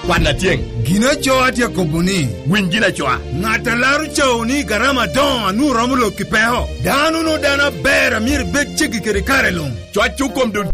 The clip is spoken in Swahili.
Kwana tieng. Gina choa tia kobuni. Wingina choa. Ngatalar choni garama don anu ramulo kipeho. Danu no dana bera mir bet chiki kere karelung. Choa chukom du